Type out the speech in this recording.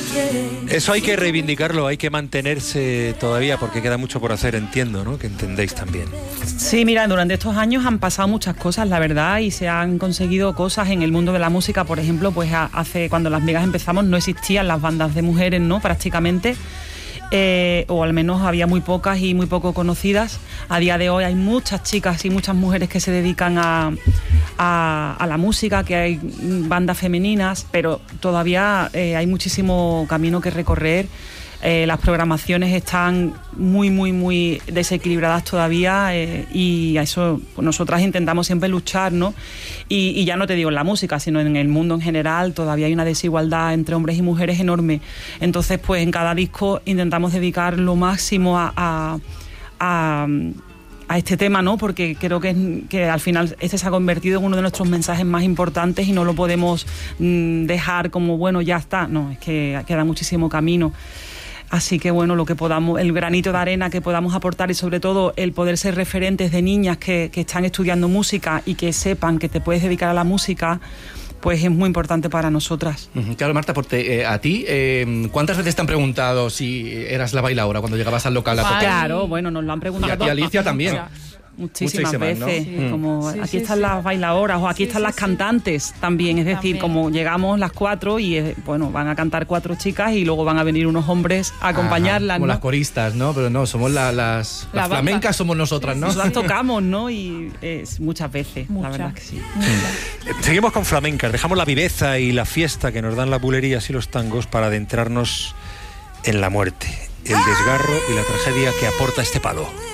Eso hay que reivindicarlo, hay que mantenerse todavía porque queda mucho por hacer, entiendo, ¿no? Que entendéis también. Sí, mira, durante estos años han pasado muchas cosas, la verdad, y se han conseguido cosas en el mundo de la música. Por ejemplo, pues cuando Las Migas empezamos no existían las bandas de mujeres, ¿no? Prácticamente. O al menos había muy pocas y muy poco conocidas. A día de hoy hay muchas chicas y muchas mujeres que se dedican a la música, que hay bandas femeninas, pero todavía hay muchísimo camino que recorrer. Las programaciones están muy desequilibradas todavía, y a eso nosotras intentamos siempre luchar, ¿no? Y ya no te digo en la música, sino en el mundo en general todavía hay una desigualdad entre hombres y mujeres enorme. Entonces, pues en cada disco intentamos dedicar lo máximo a este tema, ¿no? Porque creo que al final este se ha convertido en uno de nuestros mensajes más importantes y no lo podemos dejar como, bueno, ya está. No, es que queda muchísimo camino. Así que bueno, lo que podamos, el granito de arena que podamos aportar, y sobre todo el poder ser referentes de niñas que están estudiando música y que sepan que te puedes dedicar a la música, pues es muy importante para nosotras. Claro, Marta, porque a ti, ¿cuántas veces te han preguntado si eras la bailaora cuando llegabas al local a tocar? Claro, bueno, nos lo han preguntado. Y a Alicia también. Muchísimas veces, ¿no? Sí. Como aquí están las bailadoras o aquí están las cantantes también, es decir, como llegamos las 4 y bueno, van a cantar 4 chicas y luego van a venir unos hombres a acompañarlas, como ¿no? las coristas, ¿no? Pero no, somos las flamencas, somos nosotras, ¿no? Las tocamos, ¿no? Y muchas veces, la verdad que sí. Seguimos con flamencas, dejamos la viveza y la fiesta que nos dan las bulerías y los tangos para adentrarnos en la muerte, el desgarro y la tragedia que aporta este palo.